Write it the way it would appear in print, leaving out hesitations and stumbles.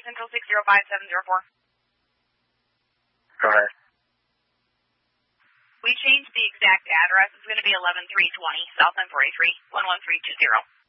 Central 605-704. Go ahead. We changed the exact address. It's going to be 11320 South M43, 11320.